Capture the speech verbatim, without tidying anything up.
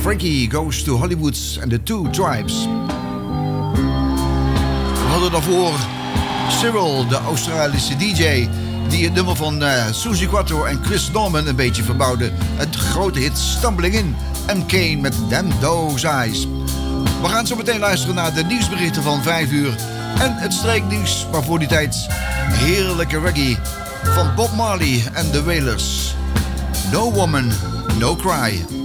Frankie Goes to Hollywood and the Two Tribes. We hadden daarvoor Cyril, de Australische D J, die het nummer van uh, Suzi Quatro en Chris Norman een beetje verbouwde. Het grote hit Stumbling In en Kane met Damn Those Eyes. We gaan zo meteen luisteren naar de nieuwsberichten van vijf uur en het streeknieuws, maar voor die tijd heerlijke reggae van Bob Marley en The Wailers. No Woman, No Cry.